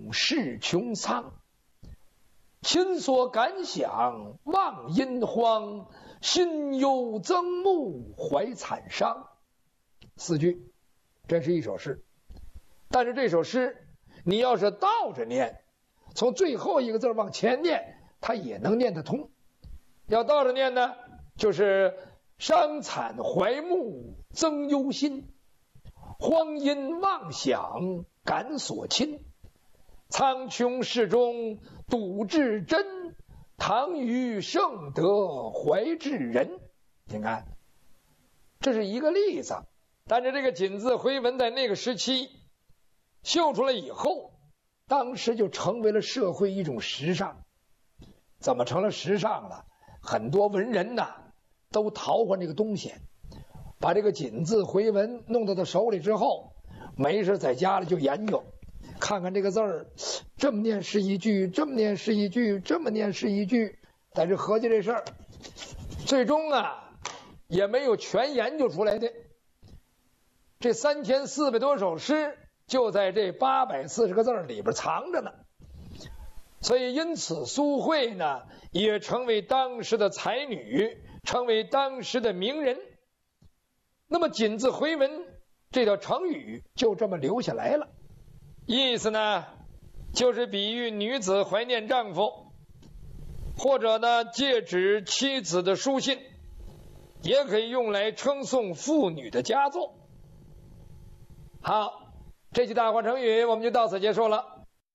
永世穹苍。亲所感想望阴荒，心忧增慕怀惨伤。4句，这是一首诗。但是这首诗你要是倒着念，从最后一个字往前念，它也能念得通。要倒着念呢，就是伤惨怀慕增忧心，荒阴妄想感所亲，苍穹世中笃至真，唐虞圣德怀至仁。你看，这是一个例子。但是这个锦字回文在那个时期绣出来以后，当时就成为了社会一种时尚。怎么成了时尚了？很多文人呐都淘换这个东西，把这个锦字回文弄到他手里之后，没事在家里就研究，看看这个字儿，这么念是一句，这么念是一句，这么念是一句。但是合计这事儿，最终啊也没有全研究出来的。这3400多首诗就在这840个字里边藏着呢。所以因此苏慧呢也成为当时的才女，成为当时的名人。那么锦字回文这条成语就这么留下来了，意思呢就是比喻女子怀念丈夫，或者呢借指妻子的书信，也可以用来称颂妇女的佳作。好，这期大话成语我们就到此结束了。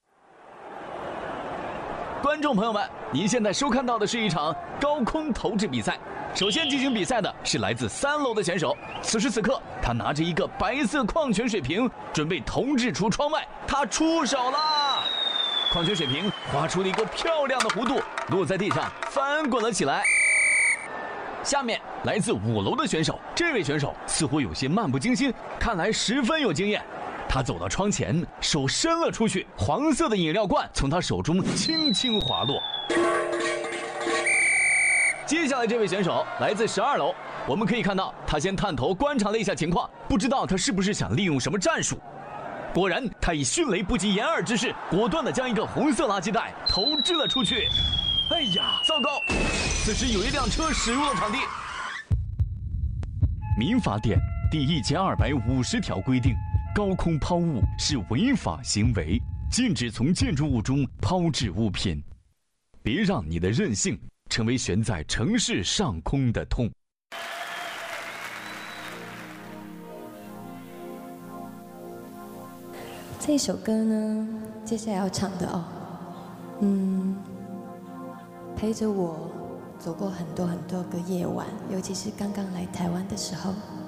观众朋友们，您现在收看到的是一场高空投掷比赛。首先进行比赛的是来自3楼的选手，此时此刻，他拿着一个白色矿泉水瓶，准备投掷出窗外。他出手了，矿泉水瓶划出了一个漂亮的弧度，落在地上，翻滚了起来。下面来自5楼的选手，这位选手似乎有些漫不经心，看来十分有经验。他走到窗前，手伸了出去，黄色的饮料罐从他手中轻轻滑落。接下来这位选手来自12楼，我们可以看到他先探头观察了一下情况，不知道他是不是想利用什么战术。果然，他以迅雷不及掩耳之势，果断地将一个红色垃圾袋投掷了出去。哎呀，糟糕！此时有一辆车驶入了场地。民法典第1250条规定，高空抛物是违法行为，禁止从建筑物中抛掷物品。别让你的任性成为悬在城市上空的痛。 这首歌呢，接下来要唱的陪着我走过很多很多个夜晚，尤其是刚刚来台湾的时候。